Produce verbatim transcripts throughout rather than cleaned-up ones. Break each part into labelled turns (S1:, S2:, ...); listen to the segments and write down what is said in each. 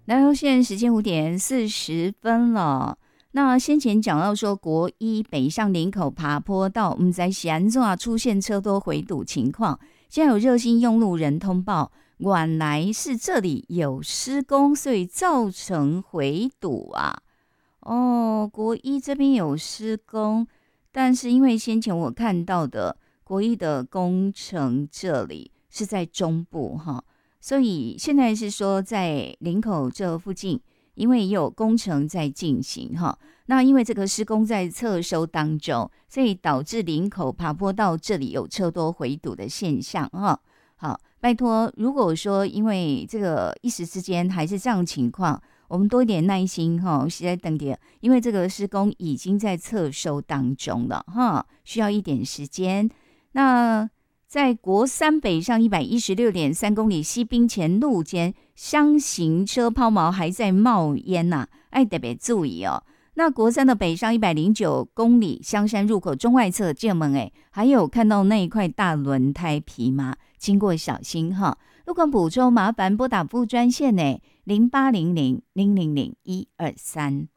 S1: 然后现在时间五点四十分了。那先前讲到说，国一北上林口爬坡道，我们在西安中啊出现车多回堵情况。现在有热心用路人通报，原来是这里有施工，所以造成回堵啊。哦，国一这边有施工，但是因为先前我看到的国一的工程这里是在中部哈。所以现在是说在林口这附近，因为也有工程在进行哈，那因为这个施工在测收当中，所以导致林口爬坡道这里有车多回堵的现象哈。好，拜托，如果说因为这个一时之间还是这样情况，我们多一点耐心哈，实在等点，因为这个施工已经在测收当中了哈，需要一点时间。那在国三北上一百一十六点三公里西滨前路间，厢型车抛锚还在冒烟呐、啊，哎特别注意哦。那国三的北上一百零九公里香山入口中外侧见门哎，还有看到那一块大轮胎皮吗？经过小心哈。路况补充，麻烦拨打副专线呢零八零零零零零一二三。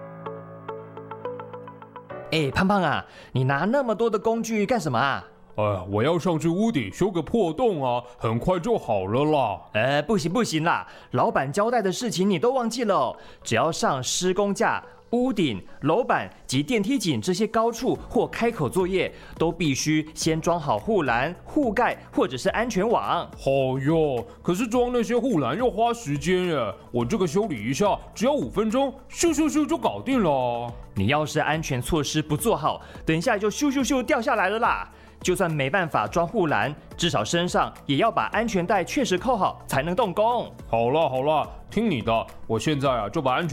S2: 哎，胖胖啊，你拿那么多的工具干什么啊？
S3: 哎，我要上去屋顶修个破洞啊，很快就好了啦。
S2: 呃，不行不行啦，老板交代的事情你都忘记了哦。只要上施工架、屋顶、楼板及电梯井这些高处或开口作业，都必须先装好护栏、护盖或者是安全网。
S3: 好哟，可是装那些护栏要花时间耶，我这个修理一下只要五分钟，咻咻咻就搞定了。
S2: 你要是安全措施不做好，等一下就咻咻咻掉下来了啦。就算没办法装护栏，至少身上也要把安全带确实扣好，才能动工。
S3: 好啦好啦，听你的，我现在啊就把安全